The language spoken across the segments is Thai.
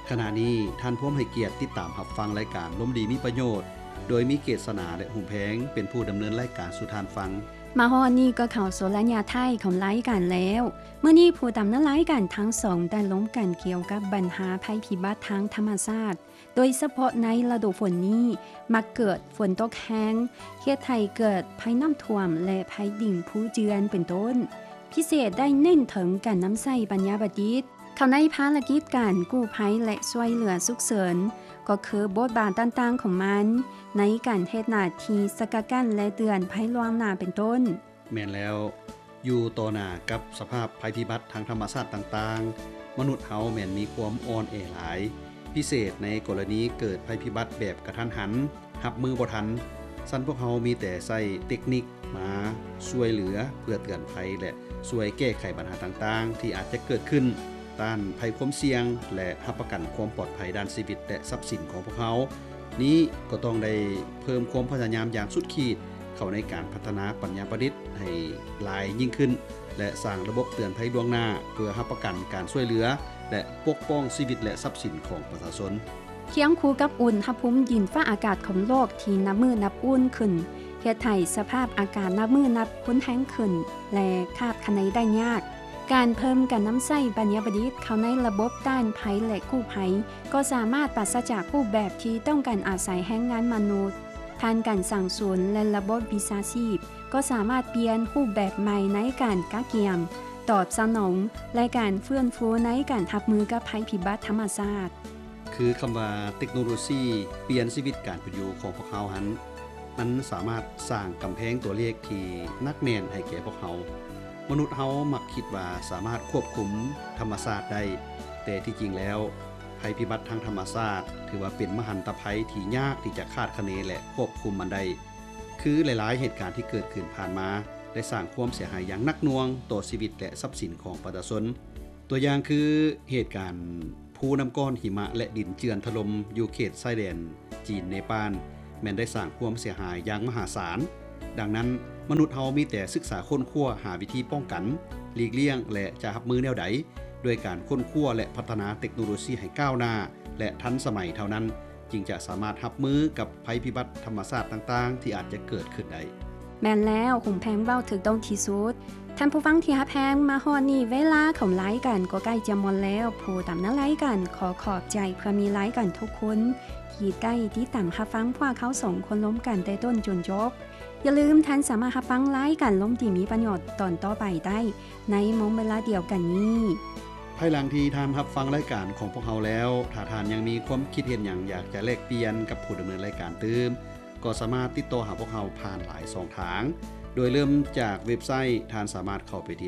ขณะนี้ท่านผู้ให้เกียรติติดตามรับฟังรายการล้มดีมีประโยชน์โดยมีเกษนาและหุมแพงเป็นผู้ดำเนินรายการสู่ทานฟังมาฮอดนี่ก็เข้าสู่ระยะท้ายของรายการแล้วเมื่อนี้ผู้ดำเนินรายการทั้งสองได้ล้มกันเกี่ยวกับปัญหาภัยพิบัติทางธรรมชาติโดยเฉพาะในฤดูฝนนี้มักเกิดฝนตกแห้งเฮ็ดให้เกิดภัยน้ำท่วมและภัยดิ่งผู้เจือนเป็นต้นพิเศษได้เน้นถึงการนำใช้ปัญญาประดิษฐ์เข้าในภารกิจการกู้ภัยและช่วยเหลือฉุกเฉินก็คือบทบาทต่างๆของมันในการเฮ็ดหน้าที่สกัดกั้นและเตือนภัยล่วงหน้าเป็นต้นแม่นแล้วอยู่ต่อหน้ากับสภาพภัยพิบัติทางธรรมชาติต่างๆมนุษย์เฮาแม่นมีความอ่อนแอหลายพิเศษในกรณีเกิดภัยพิบัติแบบกระทันหันรับมือบ่ทันซั่นพวกเฮามีแต่ใช้เทคนิคมาช่วยเหลือเพื่อเตือนภัยและช่วยแก้ไขปัญหาต่างๆที่อาจจะเกิดขึ้นต้านภัยความเสี่ยงและรับประกันความปลอดภัยด้านชีวิตและทรัพย์สินของพวกเขานี้ก็ต้องได้เพิ่มความพยายามอย่างสุดขีดเข้าในการพัฒนาปัญญาประดิษฐ์ให้หลายยิ่งขึ้นและสร้างระบบเตือนภัยล่วงหน้าเพื่อรับประกันการช่วยเหลือและปกป้องชีวิตและทรัพย์สินของประชาชนเคียงคู่กับอุณหภูมิดินฟ้าอากาศของโลกที่นับมือนับอุ่นขึ้นเฮ็ดให้สภาพอากาศนับมือนับข้นแห้งขึ้นและคาดคะเนได้ยากการเพิ่มการนำใช้ปัญญาประดิษฐ์เข้าในระบบด้านภัยและกู้ภัยก็สามารถปราศจากรูปแบบที่ต้องการอาศัยแรงงานมนุษย์ทานการสั่งสอนและระบบวิชาชีพก็สามารถเปลี่ยนรูปแบบใหม่ในการกักเกี่ยมตอบสนองและการเฟื่องฟูในการรับมือกับภัยพิบัติธรรมชาติคือคำว่าเทคโนโลยีเปลี่ยนชีวิตการเป็นอยู่ของพวกเขาหันมันสามารถสร้างกำแพงตัวเลขที่นักแน่นให้แก่พวกเขามนุษย์เฮามักคิดว่าสามารถควบคุมธรรมชาติได้แต่ที่จริงแล้วภัยพิบัติทางธรรมชาติถือว่าเป็นมหันตภัยที่ยากที่จะคาดคะเนและควบคุมมันได้คือหลายๆเหตุการณ์ที่เกิดขึ้นผ่านมาได้สร้างความเสียหายอย่างหนักหน่วงต่อชีวิตและทรัพย์สินของประชาชนตัวอย่างคือเหตุการณ์ภูน้ำก้อนหิมะและดินเจือนถล่มอยู่เขตชายแดนจีนเนปาลแม้นได้สร้างความเสียหายอย่างมหาศาลดังนั้นมนุษย์เฮามีแต่ศึกษาค้นคว้าหาวิธีป้องกันหลีกเลี่ยงและจะรับมือแนวใดด้วยการค้นคว้าและพัฒนาเทคโนโลยีให้ก้าวหน้าและทันสมัยเท่านั้นจึงจะสามารถรับมือกับภัยพิบัติธรรมชาติต่างๆที่อาจจะเกิดขึ้นได้แม่นแล้วหุ่มแพงเว้าถึกต้องที่สุดท่านผู้ฟังที่ฮักแพงมาฮอดนี่เวลาของรายการก็ใกล้จะหมดแล้วผู้ตามนั้นรายการขอขอบใจเพื่อมีรายการทุกคนที่ได้ติดตามรับฟังพวกเขาสองคนล้มกันแต่ต้นจนจบอย่าลืมท่านสามารถรับฟังรายการล้มที่มีประโยชน์ตอนต่อไปได้ในโมงเวลาเดียวกันนี้ภายหลังที่ท่านรับฟังรายการของพวกเราแล้วถ้าท่านยังมีความคิดเห็นอย่างอยากจะแลกเปลี่ยนกับผู้ดำเนินรายการตื่มก็สามารถติดต่อหาพวกเราผ่านหลายช่องทางโดยเริ่มจากเว็บไซต์ท่านสามารถเข้าไปที่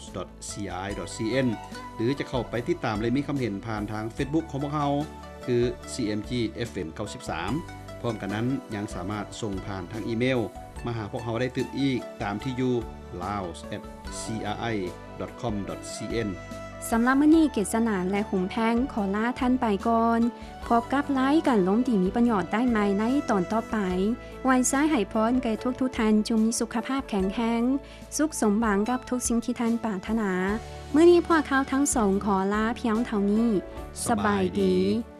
laos.ci.cn หรือจะเข้าไปติดตามและมีคำเห็นผ่านทาง Facebook ของพวกเราคือ CMG FM 93พร้อมกันนั้นยังสามารถส่งผ่านทางอีเมลมาหาพวกเราได้ตื่นอีกตามที่อยู่ laos@cri.com.cn สำหรับมื้อนี้เกษณาและหุมแพงขอลาท่านไปก่อนพบกับรายการล้มที่มีประโยชน์ได้ใหม่ในตอนต่อไปไว้ซ้ายให้พรแก่ทุกท่านจงมีสุขภาพแข็งแรงสุขสมหวังกับทุกสิ่งที่ท่านปรารถนามื้อนี้พวกเขาทั้งสองขอลาเพียงเท่านี้สบายดี